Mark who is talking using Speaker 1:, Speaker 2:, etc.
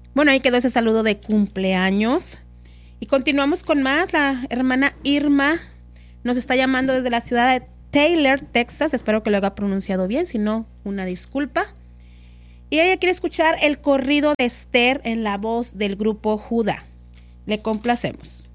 Speaker 1: Bueno, ahí quedó ese saludo de cumpleaños. Y continuamos con más. La hermana Irma nos está llamando desde la ciudad de Taylor, Texas. Espero que lo haya pronunciado bien, si no, una disculpa. Y ella quiere escuchar el corrido de Esther en la voz del grupo Judá. Le complacemos.